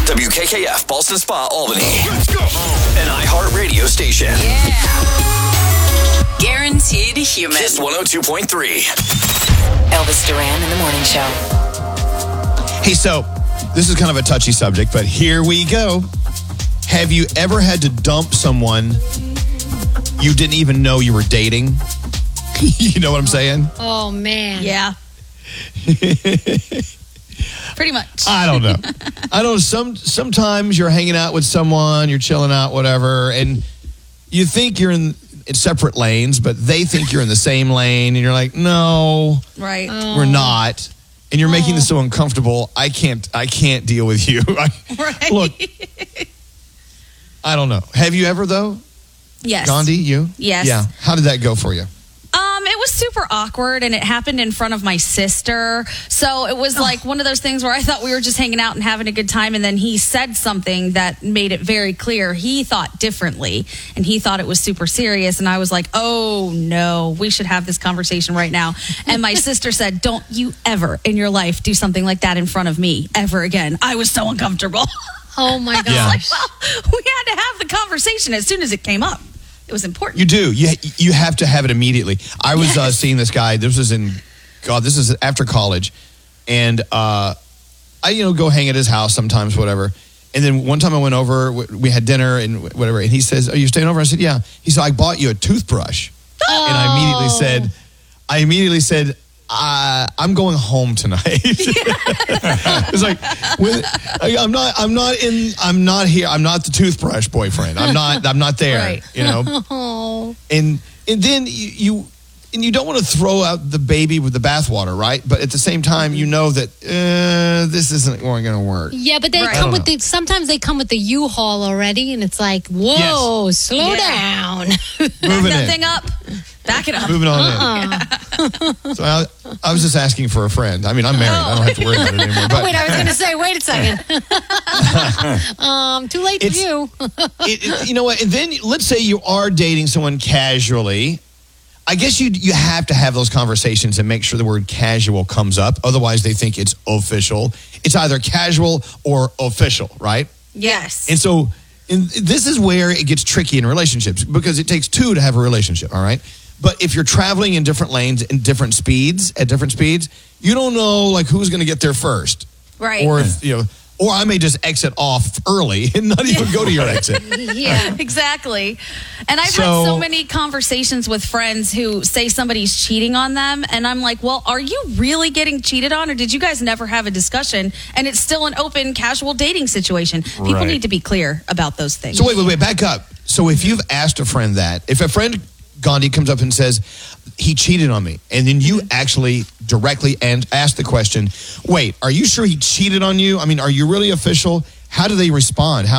WKKF, Ballston Spa, Albany. Let's go. An iHeartRadio station. Yeah. Guaranteed human. Kiss 102.3. Elvis Duran in the morning show. Hey, so this is kind of a touchy subject, but here we go. Have you ever had to dump someone you didn't even know you were dating? You know what I'm saying? Oh, man. Yeah. Pretty much. I don't know. Sometimes you're hanging out with someone, you're chilling out, whatever, and you think you're in separate lanes, but they think you're in the same lane, and you're like, no, Right. we're not. And you're making this so uncomfortable. I can't deal with you. Right. Look, I don't know. Have you ever, though? Yes. Gandhi, you? Yes. Yeah. How did that go for you? It was super awkward, and it happened in front of my sister. So it was like one of those things where I thought we were just hanging out and having a good time, and then he said something that made it very clear he thought differently, and he thought it was super serious. And I was like, oh, no, we should have this conversation right now. And my sister said, don't you ever in your life do something like that in front of me ever again. I was so uncomfortable. Oh, my gosh. Yeah. Well, we had to have the conversation as soon as it came up. It was important. You do. You have to have it immediately. I was seeing this guy. This is after college. And I go hang at his house sometimes, whatever. And then one time I went over, we had dinner and whatever. And he says, are you staying over? I said, yeah. He said, I bought you a toothbrush. Oh. And I immediately said, I'm going home tonight. It's like, I'm not here. I'm not the toothbrush boyfriend. I'm not there. Right. You know. Oh. And then you don't want to throw out the baby with the bathwater, right? But at the same time, you know that this isn't going to work. Yeah, but they Right. come with sometimes they come with the U-Haul already, and it's like, whoa, slow down. Moving That in. thing up. Back it up. Moving on in. So I was just asking for a friend. I mean, I'm married. I don't have to worry about it anymore. But Wait, I was going to say, wait a second. Too late for you. you know what? And then let's say you are dating someone casually. I guess you have to have those conversations and make sure the word casual comes up. Otherwise, they think it's official. It's either casual or official, right? Yes. And so this is where it gets tricky in relationships because it takes two to have a relationship, all right? But if you're traveling in different lanes and at different speeds, you don't know like who's going to get there first. Right. Or if, or I may just exit off early and not even go to your exit. Yeah. Exactly. And I've had so many conversations with friends who say somebody's cheating on them. And I'm like, well, are you really getting cheated on? Or did you guys never have a discussion? And it's still an open, casual dating situation. People Right. need to be clear about those things. So wait, back up. So if you've asked a friend that, if a friend, Gandhi, comes up and says, he cheated on me, and then you actually directly ask the question, wait, are you sure he cheated on you? I mean, are you really official? How do they respond?